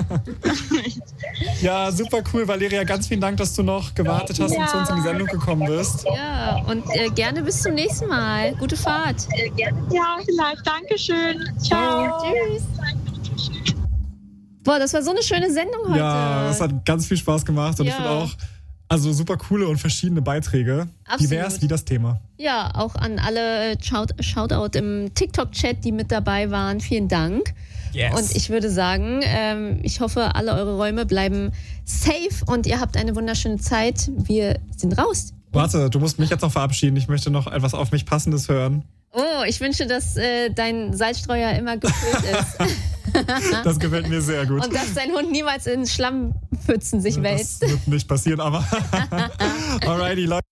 Ja, super cool, Valeria. Ganz vielen Dank, dass du noch gewartet hast und zu uns in die Sendung gekommen bist. Ja, und gerne bis zum nächsten Mal. Gute Fahrt. Ja, vielleicht. Dankeschön. Ciao. Tschüss. Boah, das war so eine schöne Sendung heute. Ja, es hat ganz viel Spaß gemacht und ich finde auch, also super coole und verschiedene Beiträge. Absolut. Divers wie das Thema. Ja, auch an alle Shoutout im TikTok-Chat, die mit dabei waren. Vielen Dank. Yes. Und ich würde sagen, ich hoffe, alle eure Räume bleiben safe und ihr habt eine wunderschöne Zeit. Wir sind raus. Warte, du musst mich jetzt noch verabschieden. Ich möchte noch etwas auf mich Passendes hören. Oh, ich wünsche, dass dein Salzstreuer immer gefüllt ist. Das gefällt mir sehr gut. Und dass dein Hund niemals in Schlammpfützen sich wälzt. Das wird nicht passieren, aber alrighty, Leute.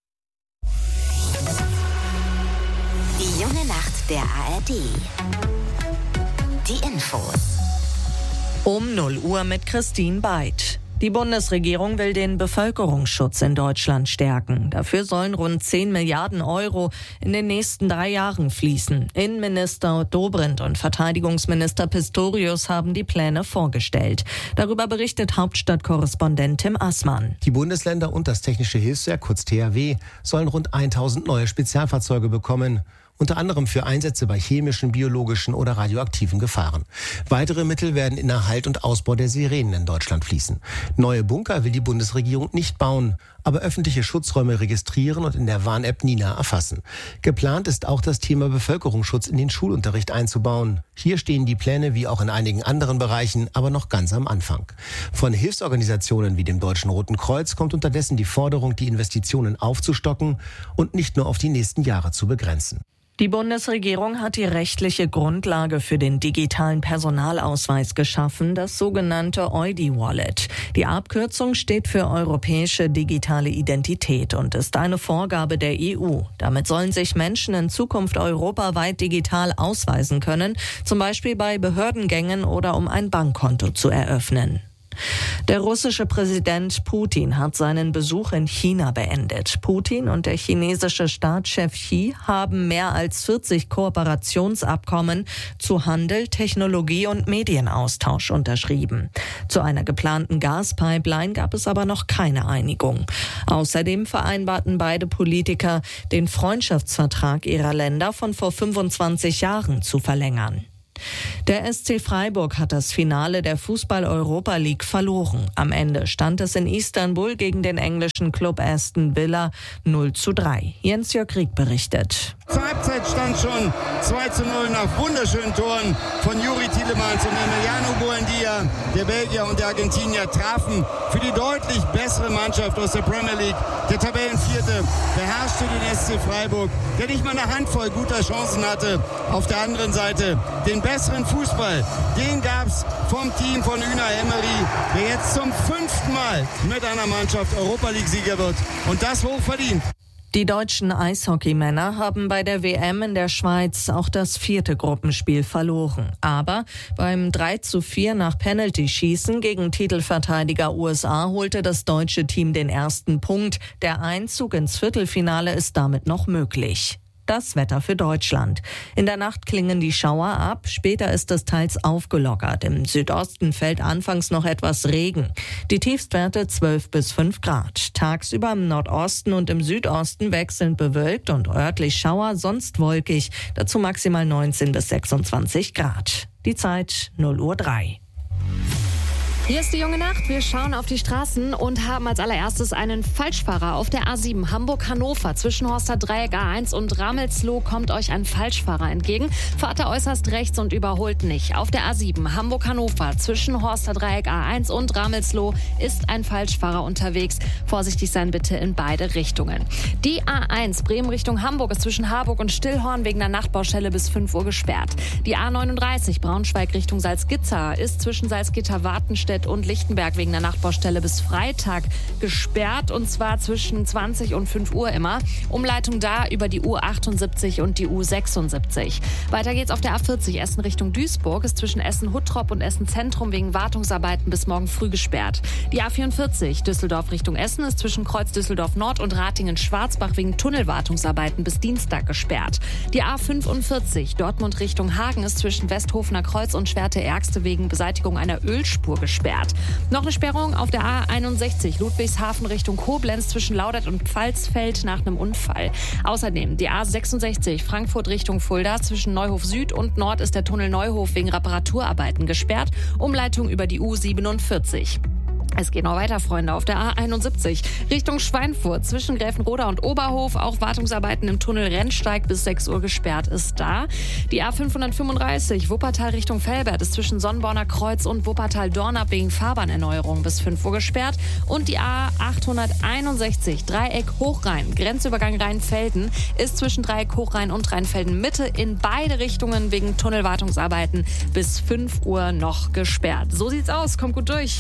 Die junge Nacht der ARD. Die Infos. Um 0 Uhr mit Christine Beid. Die Bundesregierung will den Bevölkerungsschutz in Deutschland stärken. Dafür sollen rund 10 Milliarden Euro in den nächsten 3 Jahren fließen. Innenminister Dobrindt und Verteidigungsminister Pistorius haben die Pläne vorgestellt. Darüber berichtet Hauptstadtkorrespondent Tim Assmann. Die Bundesländer und das Technische Hilfswerk, kurz THW, sollen rund 1000 neue Spezialfahrzeuge bekommen. Unter anderem für Einsätze bei chemischen, biologischen oder radioaktiven Gefahren. Weitere Mittel werden in Erhalt und Ausbau der Sirenen in Deutschland fließen. Neue Bunker will die Bundesregierung nicht bauen, aber öffentliche Schutzräume registrieren und in der Warn-App Nina erfassen. Geplant ist auch das Thema Bevölkerungsschutz in den Schulunterricht einzubauen. Hier stehen die Pläne wie auch in einigen anderen Bereichen aber noch ganz am Anfang. Von Hilfsorganisationen wie dem Deutschen Roten Kreuz kommt unterdessen die Forderung, die Investitionen aufzustocken und nicht nur auf die nächsten Jahre zu begrenzen. Die Bundesregierung hat die rechtliche Grundlage für den digitalen Personalausweis geschaffen, das sogenannte EUDI-Wallet. Die Abkürzung steht für Europäische Digitale Identität und ist eine Vorgabe der EU. Damit sollen sich Menschen in Zukunft europaweit digital ausweisen können, zum Beispiel bei Behördengängen oder um ein Bankkonto zu eröffnen. Der russische Präsident Putin hat seinen Besuch in China beendet. Putin und der chinesische Staatschef Xi haben mehr als 40 Kooperationsabkommen zu Handel, Technologie und Medienaustausch unterschrieben. Zu einer geplanten Gaspipeline gab es aber noch keine Einigung. Außerdem vereinbarten beide Politiker, den Freundschaftsvertrag ihrer Länder von vor 25 Jahren zu verlängern. Der SC Freiburg hat das Finale der Fußball-Europa League verloren. Am Ende stand es in Istanbul gegen den englischen Club Aston Villa 0:3. Jens-Jörg Rieck berichtet. Zur Halbzeit stand schon 2:0 nach wunderschönen Toren von Juri Tielemans und Emiliano Buendia. Der Belgier und der Argentinier trafen für die deutlich bessere Mannschaft aus der Premier League. Der Tabellenvierte beherrschte den SC Freiburg, der nicht mal eine Handvoll guter Chancen hatte. Auf der anderen Seite den besseren Fußball, den gab's vom Team von Unai Emery, der jetzt zum 5. Mal mit einer Mannschaft Europa-League-Sieger wird. Und das hochverdient. Die deutschen Eishockeymänner haben bei der WM in der Schweiz auch das 4. Gruppenspiel verloren. Aber beim 3:4 nach Penalty-Schießen gegen Titelverteidiger USA holte das deutsche Team den ersten Punkt. Der Einzug ins Viertelfinale ist damit noch möglich. Das Wetter für Deutschland. In der Nacht klingen die Schauer ab, später ist es teils aufgelockert. Im Südosten fällt anfangs noch etwas Regen. Die Tiefstwerte 12 bis 5 Grad. Tagsüber im Nordosten und im Südosten wechselnd bewölkt und örtlich Schauer, sonst wolkig. Dazu maximal 19 bis 26 Grad. Die Zeit 0:03 Uhr. Hier ist die junge Nacht. Wir schauen auf die Straßen und haben als allererstes einen Falschfahrer auf der A7 Hamburg-Hannover. Zwischen Horster Dreieck A1 und Ramelsloh kommt euch ein Falschfahrer entgegen. Fahrt er äußerst rechts und überholt nicht. Auf der A7 Hamburg-Hannover zwischen Horster Dreieck A1 und Ramelsloh ist ein Falschfahrer unterwegs. Vorsichtig sein bitte in beide Richtungen. Die A1 Bremen Richtung Hamburg ist zwischen Harburg und Stillhorn wegen der Nachtbaustelle bis 5 Uhr gesperrt. Die A39 Braunschweig Richtung Salzgitter ist zwischen Salzgitter-Wartenstedt und Lichtenberg wegen der Nachtbaustelle bis Freitag gesperrt, und zwar zwischen 20 und 5 Uhr immer. Umleitung da über die U78 und die U76. Weiter geht's auf der A40 Essen Richtung Duisburg, ist zwischen Essen-Huttrop und Essen-Zentrum wegen Wartungsarbeiten bis morgen früh gesperrt. Die A44 Düsseldorf Richtung Essen ist zwischen Kreuz Düsseldorf Nord und Ratingen-Schwarzbach wegen Tunnelwartungsarbeiten bis Dienstag gesperrt. Die A45 Dortmund Richtung Hagen ist zwischen Westhofener Kreuz und Schwerte-Ergste wegen Beseitigung einer Ölspur gesperrt. Noch eine Sperrung auf der A61 Ludwigshafen Richtung Koblenz zwischen Laudert und Pfalzfeld nach einem Unfall. Außerdem die A66 Frankfurt Richtung Fulda zwischen Neuhof Süd und Nord ist der Tunnel Neuhof wegen Reparaturarbeiten gesperrt. Umleitung über die U47. Es geht noch weiter, Freunde, auf der A71 Richtung Schweinfurt zwischen Gräfenroda und Oberhof. Auch Wartungsarbeiten im Tunnel Rennsteig bis 6 Uhr gesperrt ist da. Die A535 Wuppertal Richtung Velbert ist zwischen Sonnenborner Kreuz und Wuppertal-Dornap wegen Fahrbahnerneuerung bis 5 Uhr gesperrt. Und die A861 Dreieck Hochrhein, Grenzübergang Rheinfelden, ist zwischen Dreieck Hochrhein und Rheinfelden Mitte in beide Richtungen wegen Tunnelwartungsarbeiten bis 5 Uhr noch gesperrt. So sieht's aus, kommt gut durch.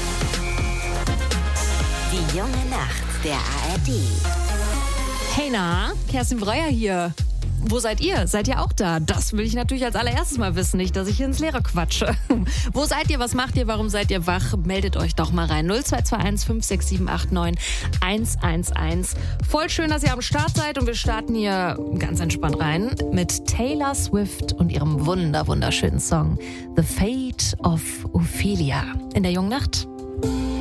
Die junge Nacht der ARD. Hey na, Kerstin Breyer hier. Wo seid ihr? Seid ihr auch da? Das will ich natürlich als allererstes mal wissen, nicht, dass ich hier ins Leere quatsche. Wo seid ihr? Was macht ihr? Warum seid ihr wach? Meldet euch doch mal rein. 0221 56789 111. Voll schön, dass ihr am Start seid, und wir starten hier ganz entspannt rein mit Taylor Swift und ihrem wunderschönen Song The Fate of Ophelia in der jungen Nacht.